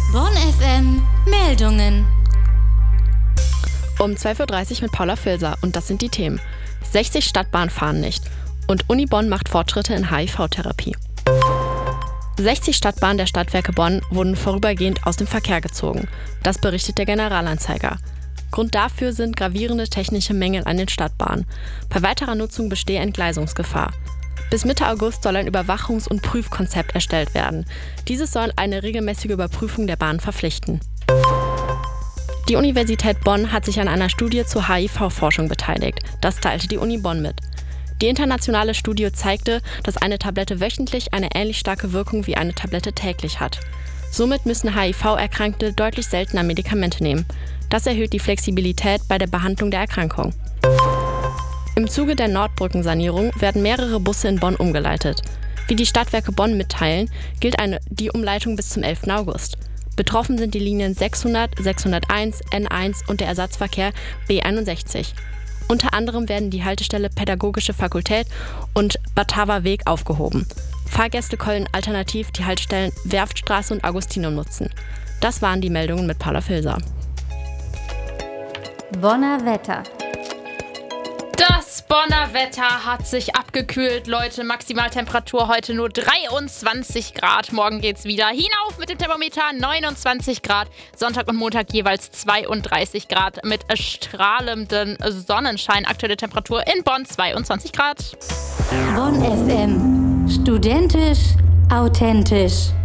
Bonn FM Meldungen. Um 12.30 Uhr mit Paula Filser und das sind die Themen. 60 Stadtbahnen fahren nicht und Uni Bonn macht Fortschritte in HIV-Therapie. 60 Stadtbahnen der Stadtwerke Bonn wurden vorübergehend aus dem Verkehr gezogen. Das berichtet der Generalanzeiger. Grund dafür sind gravierende technische Mängel an den Stadtbahnen. Bei weiterer Nutzung bestehe Entgleisungsgefahr. Bis Mitte August soll ein Überwachungs- und Prüfkonzept erstellt werden. Dieses soll eine regelmäßige Überprüfung der Bahn verpflichten. Die Universität Bonn hat sich an einer Studie zur HIV-Forschung beteiligt. Das teilte die Uni Bonn mit. Die internationale Studie zeigte, dass eine Tablette wöchentlich eine ähnlich starke Wirkung wie eine Tablette täglich hat. Somit müssen HIV-Erkrankte deutlich seltener Medikamente nehmen. Das erhöht die Flexibilität bei der Behandlung der Erkrankung. Im Zuge der Nordbrückensanierung werden mehrere Busse in Bonn umgeleitet. Wie die Stadtwerke Bonn mitteilen, gilt die Umleitung bis zum 11. August. Betroffen sind die Linien 600, 601, N1 und der Ersatzverkehr B61. Unter anderem werden die Haltestelle Pädagogische Fakultät und Bataver Weg aufgehoben. Fahrgäste können alternativ die Haltestellen Werftstraße und Augustinum nutzen. Das waren die Meldungen mit Paula Filser. Bonner Wetter. Das Bonner Wetter hat sich abgekühlt, Leute. Maximaltemperatur heute nur 23 Grad. Morgen geht's wieder hinauf mit dem Thermometer 29 Grad. Sonntag und Montag jeweils 32 Grad mit strahlendem Sonnenschein. Aktuelle Temperatur in Bonn 22 Grad. Bonn FM. Studentisch, authentisch.